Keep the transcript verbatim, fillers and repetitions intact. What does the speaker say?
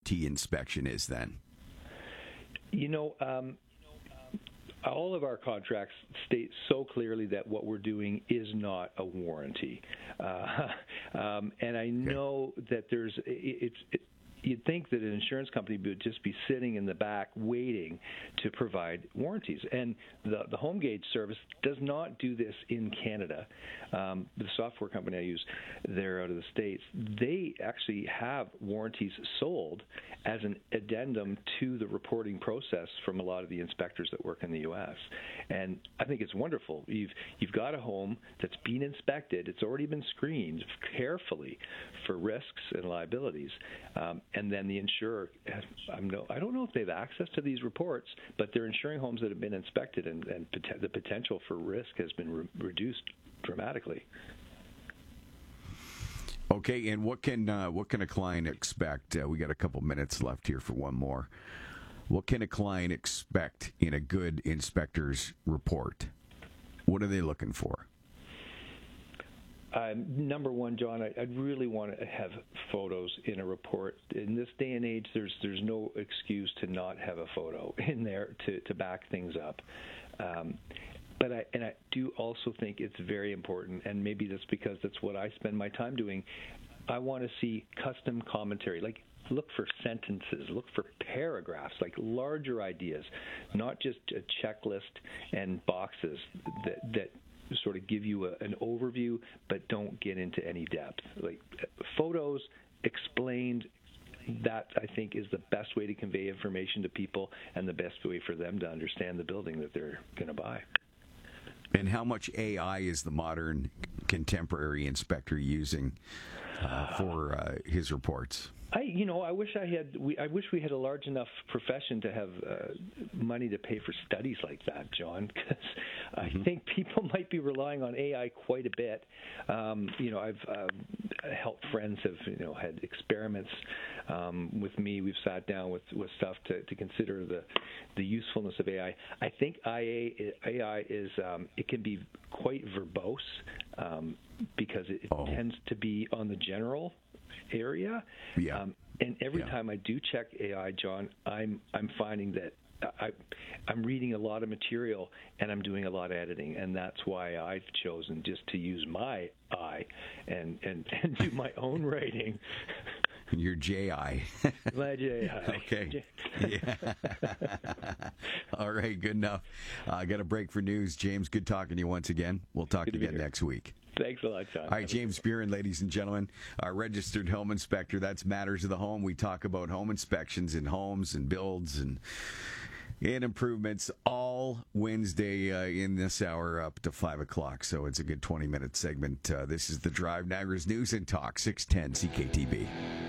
warranty inspection is then? You know, um, all of our contracts state so clearly that what we're doing is not a warranty. Uh, um, and I know okay. that there's it's. It, You'd think that an insurance company would just be sitting in the back waiting to provide warranties. And the, the HomeGauge service does not do this in Canada. Um, the software company I use, they're out of the States. They actually have warranties sold as an addendum to the reporting process from a lot of the inspectors that work in the U S. And I think it's wonderful. You've, you've got a home that's been inspected. It's already been screened carefully for risks and liabilities. Um, And then the insurer, I'm no, I don't know if they have access to these reports, but they're insuring homes that have been inspected, and, and pot- the potential for risk has been re- reduced dramatically. Okay, and what can uh, what can a client expect? Uh, we got a couple minutes left here for one more. What can a client expect in a good inspector's report? What are they looking for? Um, number one, John, I, I'd really want to have photos in a report. In this day and age, there's there's no excuse to not have a photo in there to, to back things up. Um, but I and I do also think it's very important, and maybe that's because that's what I spend my time doing. I want to see custom commentary, like look for sentences, look for paragraphs, like larger ideas, not just a checklist and boxes that that. sort of give you a, an overview, but don't get into any depth. Like photos explained, that I think is the best way to convey information to people and the best way for them to understand the building that they're going to buy. And how much A I is the modern contemporary inspector using uh, for uh, his reports? I, you know, I wish I had. We, I wish we had a large enough profession to have uh, money to pay for studies like that, John. Because mm-hmm. I think people might be relying on A I quite a bit. Um, you know, I've uh, helped friends have you know had experiments um, with me. We've sat down with, with stuff to, to consider the the usefulness of A I. I think A I is um, it can be quite verbose um, because it, it oh. tends to be on the general area. Yeah. Um, and every yeah. time I do check A I, John, I'm I'm finding that I, I'm reading a lot of material and I'm doing a lot of editing, and that's why I've chosen just to use my eye and, and, and do my own writing. Your J I. My J I. Okay. Yeah. All right, good enough. I uh, got a break for news. James, good talking to you once again. We'll talk good again next week. Thanks a lot, John. All right, James Buren, ladies and gentlemen, our registered home inspector. That's Matters of the Home. We talk about home inspections in homes and builds and and improvements all Wednesday uh, in this hour up to five o'clock. So it's a good twenty-minute segment. Uh, this is The Drive, Niagara's News and Talk, six ten C K T B.